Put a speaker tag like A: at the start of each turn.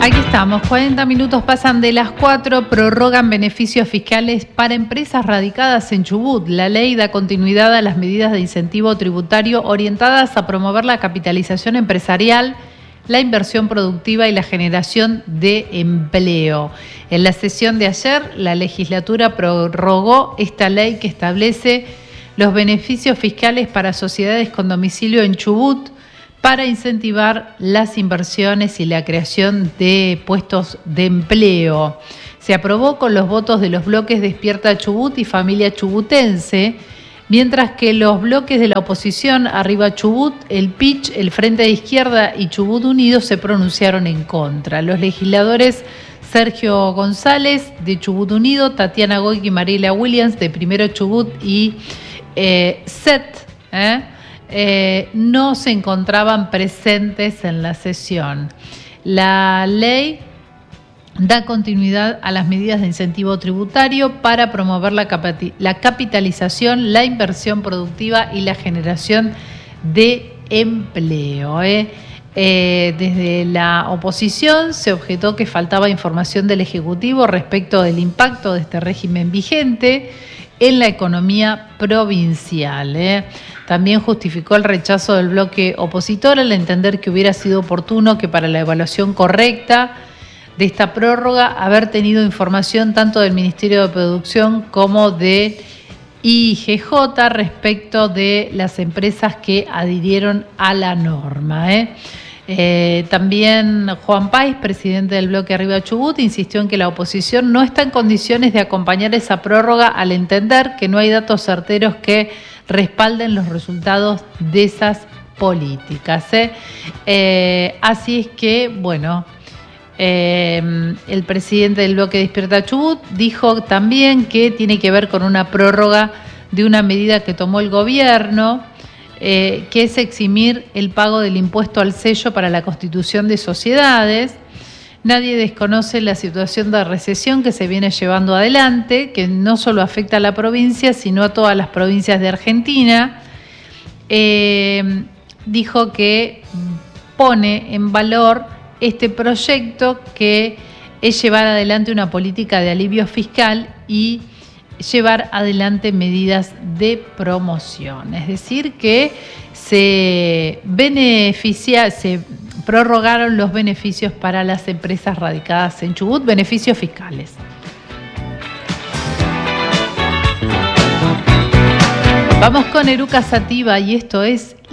A: Aquí estamos, 40 minutos pasan de las 4, prorrogan beneficios fiscales para empresas radicadas en Chubut. La ley da continuidad a las medidas de incentivo tributario orientadas a promover la capitalización empresarial, la inversión productiva y la generación de empleo. En la sesión de ayer, la legislatura prorrogó esta ley que establece los beneficios fiscales para sociedades con domicilio en Chubut, para incentivar las inversiones y la creación de puestos de empleo. Se aprobó con los votos de los bloques Despierta Chubut y Familia Chubutense, mientras que los bloques de la oposición Arriba Chubut, el PICH, el Frente de Izquierda y Chubut Unido se pronunciaron en contra. Los legisladores Sergio González de Chubut Unido, Tatiana Goic y Mariela Williams de Primero Chubut y no se encontraban presentes en la sesión. La ley da continuidad a las medidas de incentivo tributario para promover la capitalización, la inversión productiva y la generación de empleo. Desde la oposición se objetó que faltaba información del Ejecutivo respecto del impacto de este régimen vigente en la economía provincial. También justificó el rechazo del bloque opositor al entender que hubiera sido oportuno que para la evaluación correcta de esta prórroga haber tenido información tanto del Ministerio de Producción como de IGJ respecto de las empresas que adhirieron a la norma. También Juan Páez, presidente del bloque Arriba Chubut, insistió en que la oposición no está en condiciones de acompañar esa prórroga al entender que no hay datos certeros que respalden los resultados de esas políticas. Así es que, bueno, el presidente del bloque Despierta Chubut dijo también que tiene que ver con una prórroga de una medida que tomó el gobierno, que es eximir el pago del impuesto al sello para la constitución de sociedades. Nadie desconoce la situación de recesión que se viene llevando adelante, que no solo afecta a la provincia, sino a todas las provincias de Argentina. Dijo que pone en valor este proyecto, que es llevar adelante una política de alivio fiscal y llevar adelante medidas de promoción. Es decir, que se prorrogaron los beneficios para las empresas radicadas en Chubut, beneficios fiscales. Vamos con Eruca Sativa y esto es